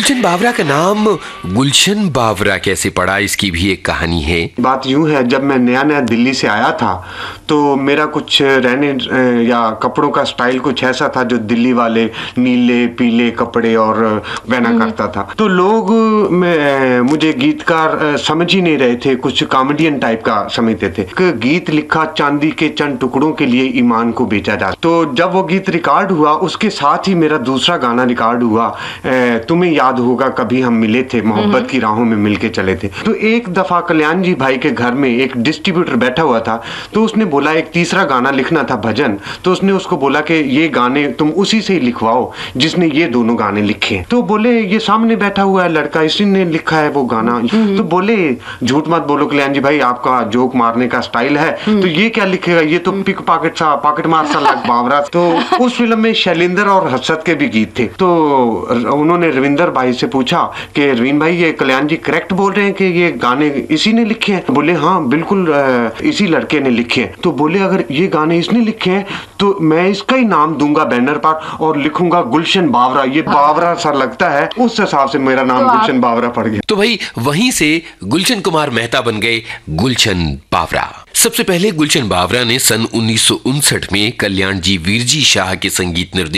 गुलशन बावरा का नाम गुलशन बावरा कैसे पड़ा, इसकी भी एक कहानी है। बात यूं है, जब मैं नया नया दिल्ली से आया था तो मेरा कुछ रहने या कपड़ों का स्टाइल कुछ ऐसा था जो दिल्ली वाले नीले पीले कपड़े और पहना करता था। तो लोग मुझे गीतकार समझ ही नहीं रहे थे, कुछ कॉमेडियन टाइप का समझते थे। गीत लिखा चांदी के चंद टुकड़ों के लिए ईमान को बेचा जा। तो जब वो गीत रिकॉर्ड हुआ उसके साथ ही मेरा दूसरा गाना रिकॉर्ड हुआ, तुम्हें याद होगा कभी हम मिले थे, मोहब्बत की राहों में मिलके चले थे। तो एक दफा कल्याण जी भाई के घर में एक डिस्ट्रीब्यूटर बैठा हुआ था, तो उसने बोला एक तीसरा गाना लिखना था भजन। तो उसने उसको बोला कि ये गाने तुम उसी से ही लिखवाओ जिसने ये दोनों गाने लिखे। तो बोले ये सामने बैठा हुआ है लड़का, इसी ने लिखा है वो गाना। तो बोले झूठ मत बोलो कल्याण जी भाई, आपका जोक मारने का स्टाइल है, तो ये क्या लिखेगा, ये तो पिक पॉकेट सा पॉकेट मार सा लग बावरा। तो उस फिल्म में शैलेंद्र और हर्षद के भी गीत थे। तो उन्होंने रविंदर भाई से पूछा कि रवीन भाई ये कल्याण जी करेक्ट बोल रहे हैं कि ये गाने इसी ने लिखे हैं? बोले हाँ बिल्कुल इसी लड़के ने लिखे हैं। तो बोले अगर ये गाने इसने लिखे हैं तो मैं इसका ही नाम दूंगा बैनर पर और लिखूंगा गुलशन बावरा, ये बावरा सा लगता है। उस हिसाब से मेरा नाम गुलशन बावरा पड़ गया। तो भाई वहीं से गुलशन कुमार मेहता बन गए गुलशन बावरा। सबसे पहले गुलशन बावरा ने सन 1959 में कल्याण जी वीरजी शाह के संगीत निर्देशन